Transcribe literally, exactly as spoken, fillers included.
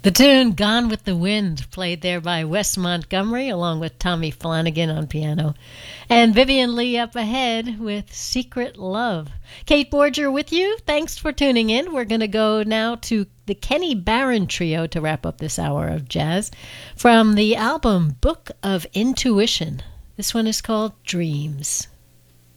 The tune Gone with the Wind, played there by Wes Montgomery along with Tommy Flanagan on piano. And Vivian Lee up ahead with Secret Love. Kate Borger with you. Thanks for tuning in. We're going to go now to the Kenny Barron Trio to wrap up this hour of jazz from the album Book of Intuition. This one is called Dreams.